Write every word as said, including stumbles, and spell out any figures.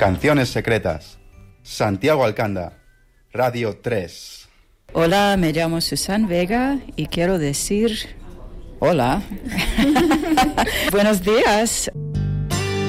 Canciones secretas. Santiago Alcanda, Radio tres. Hola, me llamo Susan Vega y quiero decir hola. Buenos días.